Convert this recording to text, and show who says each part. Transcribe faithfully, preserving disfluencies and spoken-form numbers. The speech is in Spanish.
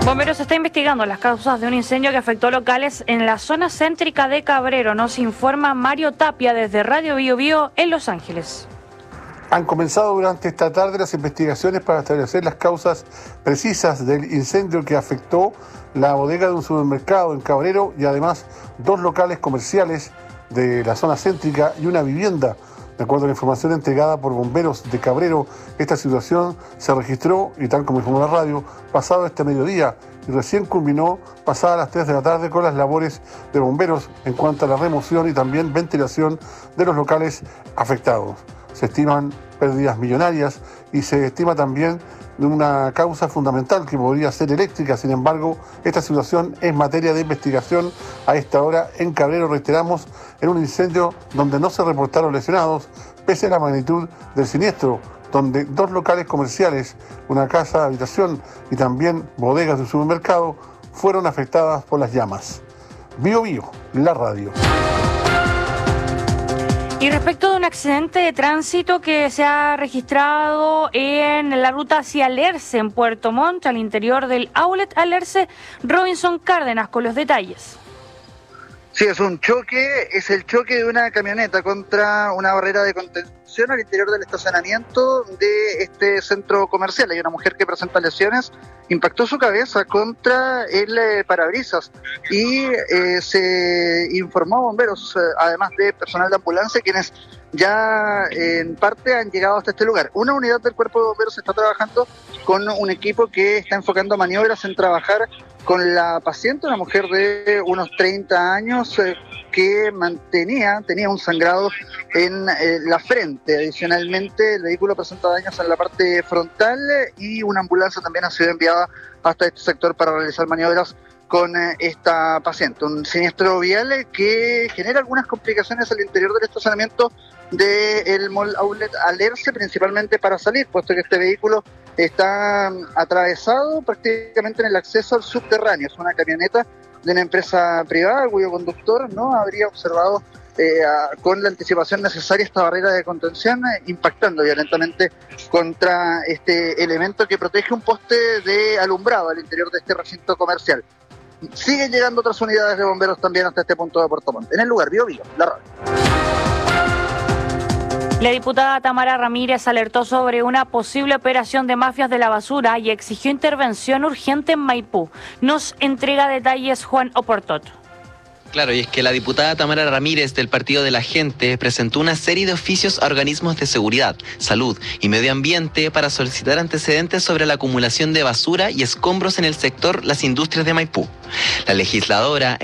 Speaker 1: Bomberos está investigando las causas de un incendio que afectó locales en la zona céntrica de Cabrero. Nos informa Mario Tapia desde Radio Bio Bio en Los Ángeles.
Speaker 2: Han comenzado durante esta tarde las investigaciones para establecer las causas precisas del incendio que afectó la bodega de un supermercado en Cabrero y además dos locales comerciales de la zona céntrica y una vivienda. De acuerdo a la información entregada por bomberos de Cabrero, esta situación se registró, y tal como informó la radio, pasado este mediodía y recién culminó pasada las tres de la tarde con las labores de bomberos en cuanto a la remoción y también ventilación de los locales afectados. Se estiman pérdidas millonarias y se estima también de una causa fundamental que podría ser eléctrica. Sin embargo, esta situación es materia de investigación a esta hora en Cabrero, reiteramos, en un incendio donde no se reportaron lesionados, pese a la magnitud del siniestro, donde dos locales comerciales, una casa de habitación y también bodegas de un supermercado fueron afectadas por las llamas. Bio Bio, la radio.
Speaker 1: Y respecto de un accidente de tránsito que se ha registrado en la ruta hacia Alerce, en Puerto Montt, al interior del outlet Alerce, Robinson Cárdenas con los detalles.
Speaker 3: Sí, es un choque, es el choque de una camioneta contra una barrera de contención al interior del estacionamiento de este centro comercial. Hay una mujer que presenta lesiones, impactó su cabeza contra el eh, parabrisas y eh, se informó a bomberos, eh, además de personal de ambulancia, quienes ya eh, en parte han llegado hasta este lugar. Una unidad del cuerpo de bomberos está trabajando con un equipo que está enfocando maniobras en trabajar con la paciente, una mujer de unos treinta años eh, que mantenía, tenía un sangrado en eh, la frente. Adicionalmente, el vehículo presenta daños en la parte frontal y una ambulancia también ha sido enviada hasta este sector para realizar maniobras con eh, esta paciente. Un siniestro vial que genera algunas complicaciones al interior del estacionamiento del Mall Outlet Alerce, principalmente para salir, puesto que este vehículo está atravesado prácticamente en el acceso al subterráneo. Es una camioneta de una empresa privada cuyo conductor no habría observado eh, a, con la anticipación necesaria esta barrera de contención, eh, impactando violentamente contra este elemento que protege un poste de alumbrado al interior de este recinto comercial. Siguen llegando otras unidades de bomberos también hasta este punto de Puerto Montt. En el lugar, Bio Bio, la radio.
Speaker 1: La diputada Tamara Ramírez alertó sobre una posible operación de mafias de la basura y exigió intervención urgente en Maipú. Nos entrega detalles Juan Oportot.
Speaker 4: Claro, y es que la diputada Tamara Ramírez del Partido de la Gente presentó una serie de oficios a organismos de seguridad, salud y medio ambiente para solicitar antecedentes sobre la acumulación de basura y escombros en el sector Las Industrias de Maipú. La legisladora